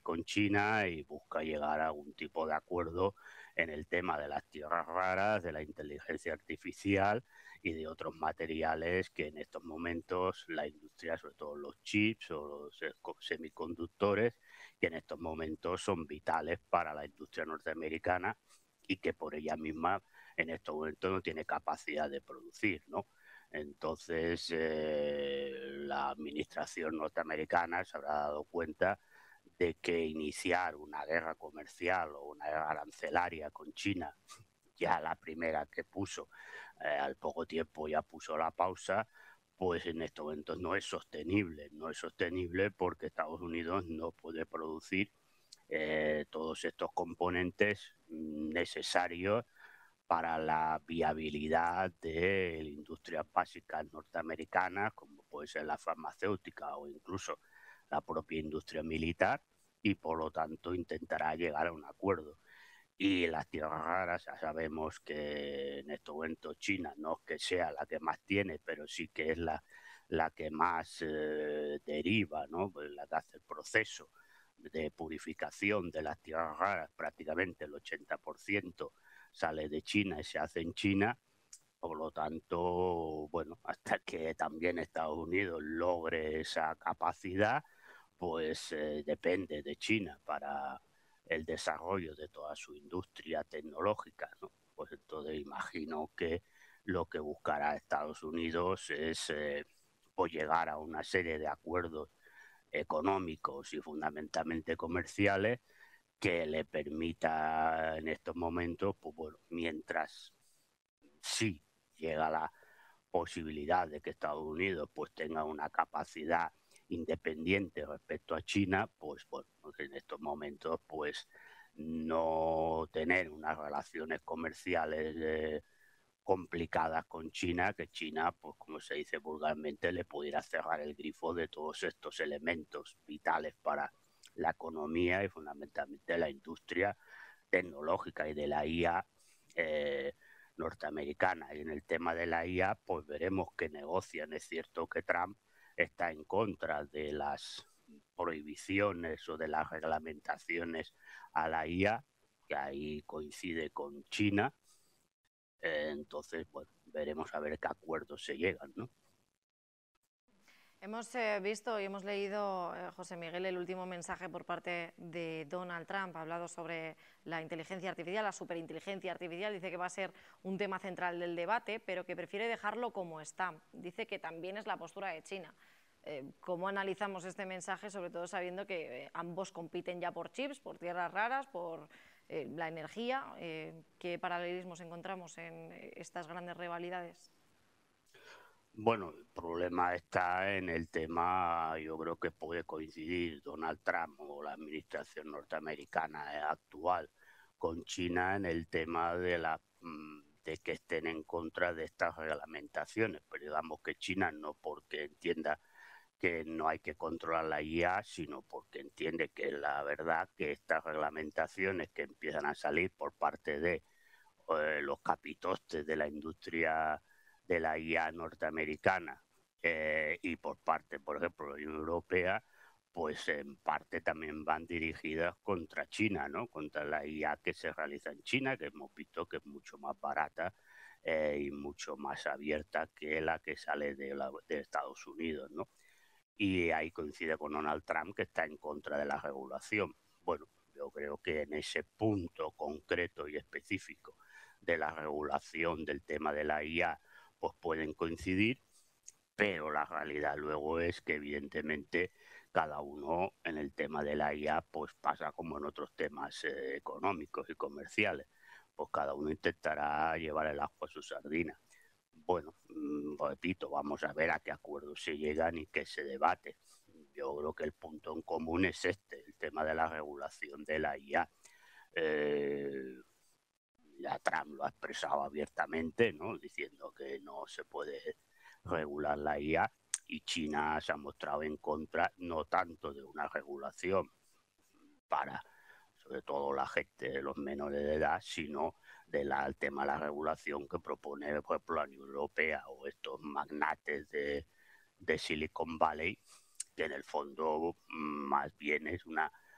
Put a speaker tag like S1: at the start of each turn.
S1: con China y busca llegar a algún tipo de acuerdo en el tema de las tierras raras, de la inteligencia artificial y de otros materiales que en estos momentos la industria, sobre todo los chips o los semiconductores, que en estos momentos son vitales para la industria norteamericana y que por ella misma en estos momentos no tiene capacidad de producir, ¿no? Entonces, la administración norteamericana se habrá dado cuenta de que iniciar una guerra comercial o una guerra arancelaria con China, ya la primera que puso, al poco tiempo ya puso la pausa, pues en estos momentos no es sostenible. No es sostenible porque Estados Unidos no puede producir todos estos componentes necesarios para la viabilidad de industrias básicas norteamericanas, como puede ser la farmacéutica o incluso la propia industria militar, y por lo tanto intentará llegar a un acuerdo. Y las tierras raras, ya sabemos que en estos momentos China no es que sea la que más tiene, pero sí que es la que más deriva, ¿no? Pues la que hace el proceso de purificación de las tierras raras, prácticamente el 80% sale de China y se hace en China. Por lo tanto, bueno, hasta que también Estados Unidos logre esa capacidad, pues depende de China para el desarrollo de toda su industria tecnológica, ¿no? Pues entonces imagino que lo que buscará Estados Unidos es pues llegar a una serie de acuerdos económicos y fundamentalmente comerciales que le permita en estos momentos, pues bueno, mientras sí llega la posibilidad de que Estados Unidos pues tenga una capacidad independiente respecto a China, pues bueno, en estos momentos pues no tener unas relaciones comerciales complicadas con China, que China, pues como se dice vulgarmente, le pudiera cerrar el grifo de todos estos elementos vitales para la economía y fundamentalmente la industria tecnológica y de la IA norteamericana. Y en el tema de la IA, pues veremos qué negocian. Es cierto que Trump está en contra de las prohibiciones o de las reglamentaciones a la IA, que ahí coincide con China. Entonces, bueno, veremos a ver qué acuerdos se llegan, ¿no?
S2: Hemos visto y hemos leído, José Miguel, el último mensaje por parte de Donald Trump. Ha hablado sobre la inteligencia artificial, la superinteligencia artificial. Dice que va a ser un tema central del debate, pero que prefiere dejarlo como está. Dice que también es la postura de China. ¿Cómo analizamos este mensaje, sobre todo sabiendo que ambos compiten ya por chips, por tierras raras, por la energía? ¿Qué paralelismos encontramos en estas grandes rivalidades?
S1: Bueno, el problema está en el tema, yo creo que puede coincidir Donald Trump o la administración norteamericana actual con China en el tema de que estén en contra de estas reglamentaciones, pero digamos que China no porque entienda que no hay que controlar la IA, sino porque entiende que la verdad que estas reglamentaciones que empiezan a salir por parte de los capitostes de la industria de la IA norteamericana y por parte, por ejemplo, de la Unión Europea, pues en parte también van dirigidas contra China, ¿no? Contra la IA que se realiza en China, que hemos visto que es mucho más barata y mucho más abierta que la que sale de Estados Unidos, ¿no? Y ahí coincide con Donald Trump, que está en contra de la regulación. Bueno, yo creo que en ese punto concreto y específico de la regulación del tema de la IA, pues pueden coincidir, pero la realidad luego es que evidentemente cada uno en el tema de la IA pues pasa como en otros temas económicos y comerciales, pues cada uno intentará llevar el agua a su sardina. Bueno, repito, vamos a ver a qué acuerdos se llegan y qué se debate. Yo creo que el punto en común es este, el tema de la regulación de la IA. Eh, ya Trump lo ha expresado abiertamente, ¿no? Diciendo que no se puede regular la IA y China se ha mostrado en contra no tanto de una regulación para sobre todo la gente, los menores de edad, sino del tema de la regulación que propone, por ejemplo, la Unión Europea o estos magnates de Silicon Valley, que en el fondo más bien es una